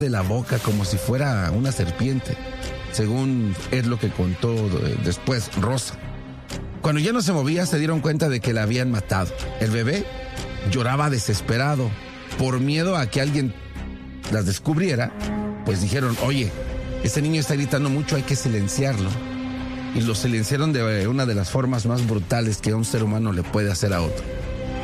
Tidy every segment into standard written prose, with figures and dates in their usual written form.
de la boca como si fuera una serpiente, según es lo que contó después Rosa. Cuando ya no se movía, se dieron cuenta de que la habían matado. El bebé lloraba desesperado. Por miedo a que alguien las descubriera, pues dijeron, oye, este niño está gritando mucho, hay que silenciarlo. Y lo silenciaron de una de las formas más brutales que un ser humano le puede hacer a otro.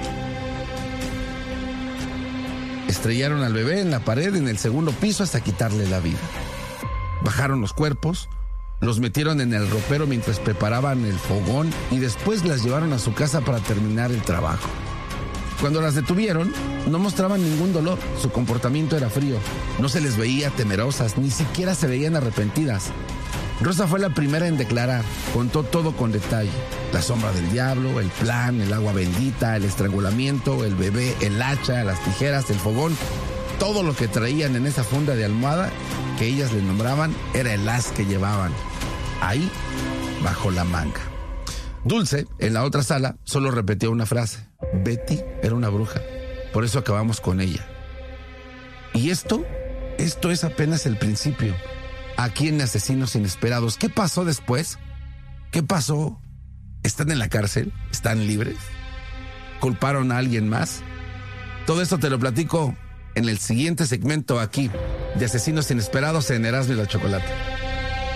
Estrellaron al bebé en la pared en el segundo piso hasta quitarle la vida. Bajaron los cuerpos, los metieron en el ropero mientras preparaban el fogón y después las llevaron a su casa para terminar el trabajo. Cuando las detuvieron, no mostraban ningún dolor, su comportamiento era frío, no se les veía temerosas, ni siquiera se veían arrepentidas. Rosa fue la primera en declarar, contó todo con detalle. La sombra del diablo, el plan, el agua bendita, el estrangulamiento, el bebé, el hacha, las tijeras, el fogón. Todo lo que traían en esa funda de almohada, que ellas le nombraban, era el as que llevaban. Ahí, bajo la manga. Dulce, en la otra sala, solo repetía una frase. Betty era una bruja. Por eso acabamos con ella. Y esto es apenas el principio. Aquí en Asesinos Inesperados. ¿Qué pasó después? ¿Qué pasó? ¿Están en la cárcel? ¿Están libres? ¿Culparon a alguien más? Todo esto te lo platico en el siguiente segmento aquí de Asesinos Inesperados en Erasmo y la Chocolate.